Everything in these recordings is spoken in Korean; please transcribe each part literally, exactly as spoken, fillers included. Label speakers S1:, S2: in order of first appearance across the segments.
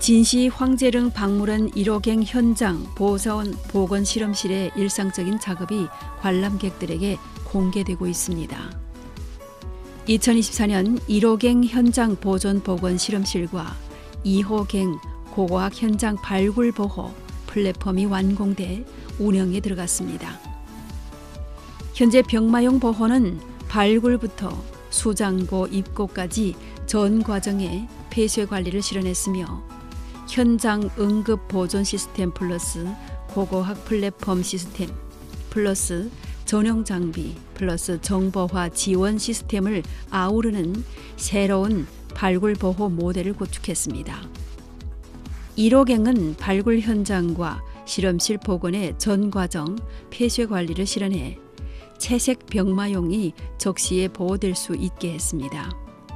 S1: 진시 황제릉 박물원 일 호갱 현장 보사원 보건실험실의 일상적인 작업이 관람객들에게 공개되고 있습니다. 이천이십사 년 일 호갱 현장 보존 보건실험실과 이 호갱 고고학 현장 발굴 보호 플랫폼이 완공돼 운영에 들어갔습니다. 현재 병마용 보호는 발굴부터 수장고 입고까지 전 과정에 폐쇄 관리를 실현했으며 현장 응급 보존 시스템 플러스 고고학 플랫폼 시스템 플러스 전용 장비 플러스 정보화 지원 시스템을 아우르는 새로운 발굴 보호 모델을 구축했습니다. 일 호갱은 발굴 현장과 실험실 복원의 전 과정 폐쇄 관리를 실현해 채색 병마용이 적시에 보호될 수 있게 했습니다.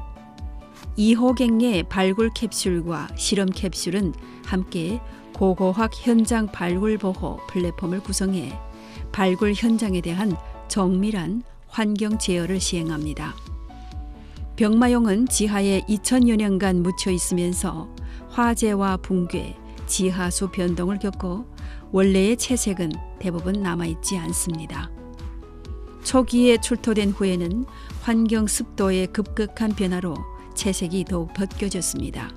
S1: 이 호갱의 발굴 캡슐과 실험 캡슐은 함께 고고학 현장 발굴 보호 플랫폼을 구성해 발굴 현장에 대한 정밀한 환경 제어를 시행합니다. 병마용은 지하에 이천여 년간 묻혀 있으면서 화재와 붕괴, 지하수 변동을 겪고 원래의 채색은 대부분 남아있지 않습니다. 초기에 출토된 후에는 환경 습도의 급격한 변화로 채색이 더욱 벗겨졌습니다.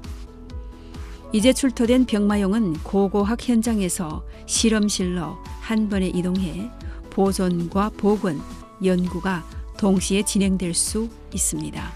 S1: 이제 출토된 병마용은 고고학 현장에서 실험실로 한 번에 이동해 보존과 복원, 연구가 동시에 진행될 수 있습니다.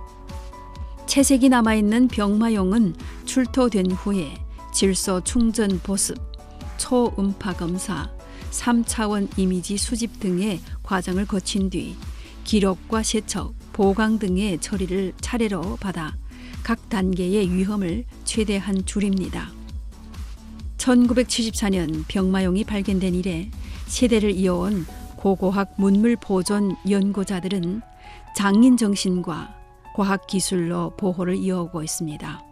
S1: 채색이 남아있는 병마용은 출토된 후에 질소 충전 보습, 초음파 검사, 삼 차원 이미지 수집 등의 과정을 거친 뒤 기록과 세척, 보강 등의 처리를 차례로 받아 각 단계의 위험을 최대한 줄입니다. 천구백칠십사 년 병마용이 발견된 이래 세대를 이어온 고고학 문물 보존 연구자들은 장인 정신과 과학 기술로 보호를 이어오고 있습니다.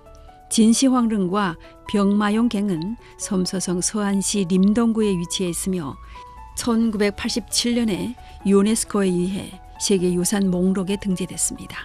S1: 진시황릉과 병마용 갱은 섬서성 서안시 림동구에 위치해 있으며 천구백팔십칠 년에 유네스코에 의해 세계유산 목록에 등재됐습니다.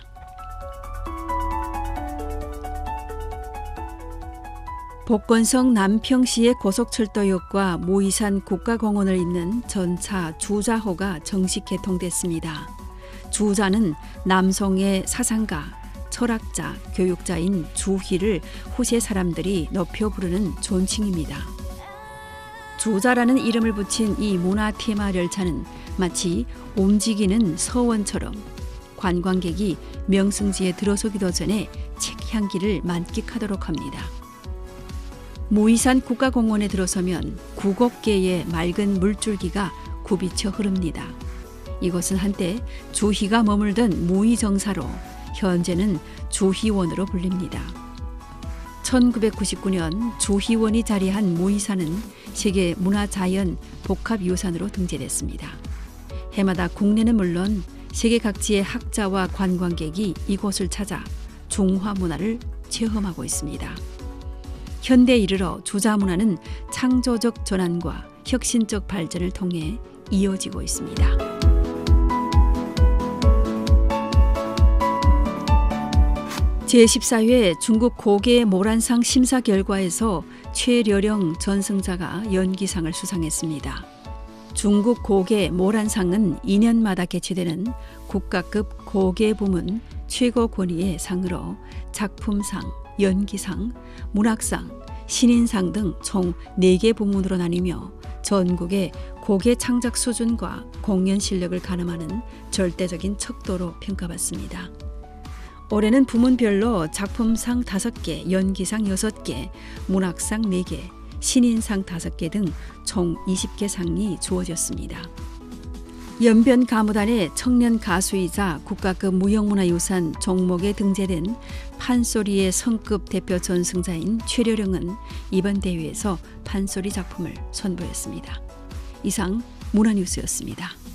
S1: 복건성 남평시의 고속철도역과 무이산 국가공원을 잇는 전차 주자호가 정식 개통됐습니다. 주자는 남송의 사상가, 철학자, 교육자인 주희를 후세 사람들이 높여 부르는 존칭입니다. 주자라는 이름을 붙인 이 문화 테마 열차는 마치 움직이는 서원처럼 관광객이 명승지에 들어서기도 전에 책 향기를 만끽하도록 합니다. 무이산 국가공원에 들어서면 구곱 개의 맑은 물줄기가 굽이쳐 흐릅니다. 이곳은 한때 주희가 머물던 무의정사로 현재는 주희원으로 불립니다. 천구백구십구 년 주희원이 자리한 무이산은 세계 문화자연 복합유산으로 등재됐습니다. 해마다 국내는 물론 세계 각지의 학자와 관광객이 이곳을 찾아 중화 문화를 체험하고 있습니다. 현대에 이르러 주자 문화는 창조적 전환과 혁신적 발전을 통해 이어지고 있습니다. 제십사 회 중국 고개 모란상 심사 결과에서 최려령 전승자가 연기상을 수상했습니다. 중국 고개 모란상은 이 년마다 개최되는 국가급 고개 부문 최고 권위의 상으로 작품상, 연기상, 문학상, 신인상 등 총 네 개 부문으로 나뉘며 전국의 고개 창작 수준과 공연 실력을 가늠하는 절대적인 척도로 평가받습니다. 올해는 부문별로 작품상 다섯 개, 연기상 여섯 개, 문학상 네 개, 신인상 다섯 개 등 총 이십 개 상이 주어졌습니다. 연변 가무단의 청년 가수이자 국가급 무형문화유산 종목에 등재된 판소리의 성급 대표 전승자인 최려령은 이번 대회에서 판소리 작품을 선보였습니다. 이상 문화뉴스였습니다.